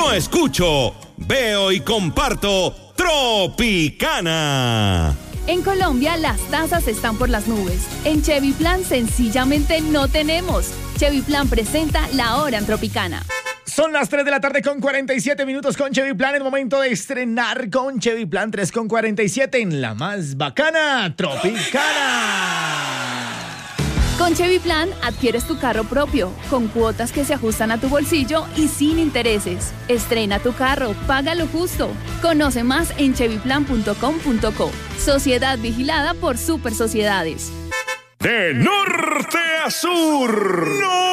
Yo escucho, veo y comparto Tropicana. En Colombia las tasas están por las nubes. En Chevy Plan sencillamente no tenemos. Chevy Plan presenta La Hora en Tropicana. Son las 3 de la tarde con 47 minutos con Chevy Plan. Es momento de estrenar con Chevy Plan 3 con 47 en la más bacana, Tropicana. Con Chevy Plan adquieres tu carro propio, con cuotas que se ajustan a tu bolsillo y sin intereses. Estrena tu carro, paga lo justo. Conoce más en chevyplan.com.co. Sociedad vigilada por Super Sociedades. De norte a sur. ¡No!